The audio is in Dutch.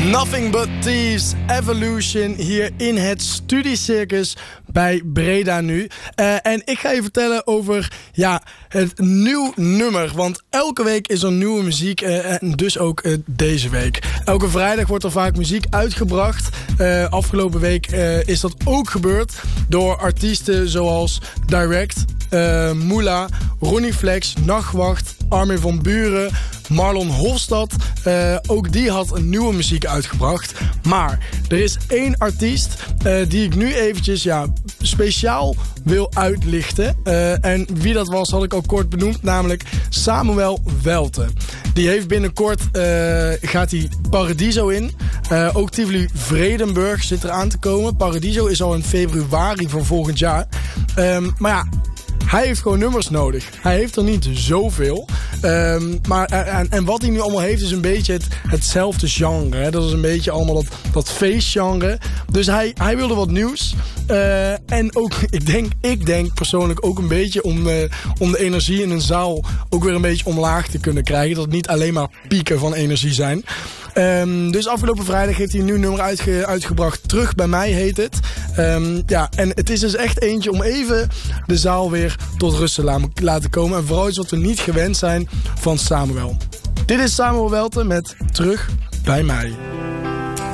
Nothing But Thieves, Evolution, hier in het Studiecircus bij Breda nu. En ik ga je vertellen over het nieuw nummer. Want elke week is er nieuwe muziek en dus ook deze week. Elke vrijdag wordt er vaak muziek uitgebracht. Afgelopen week is dat ook gebeurd door artiesten zoals Direct, Moula, Ronnie Flex, Nachtwacht, Armin van Buuren, Marlon Hofstad. Ook die had een nieuwe muziek uitgebracht. Maar er is één artiest die ik nu eventjes speciaal wil uitlichten. En wie dat was had ik al kort benoemd, namelijk Samuel Welte. Die heeft binnenkort, gaat hij Paradiso in. Ook Tivoli Vredenburg zit er aan te komen. Paradiso is al in februari van volgend jaar. Maar ja, hij heeft gewoon nummers nodig. Hij heeft er niet zoveel. En wat hij nu allemaal heeft is een beetje hetzelfde genre. Hè? Dat is een beetje allemaal dat feestgenre. Dus hij wilde wat nieuws. En ook, ik denk persoonlijk ook een beetje om de energie in een zaal ook weer een beetje omlaag te kunnen krijgen. Dat het niet alleen maar pieken van energie zijn. Dus afgelopen vrijdag heeft hij een nieuw nummer uitgebracht. Terug bij mij heet het. En het is dus echt eentje om even de zaal weer tot rust te laten komen. En vooral iets wat we niet gewend zijn van Samuel. Dit is Samuel Welte met Terug bij mij.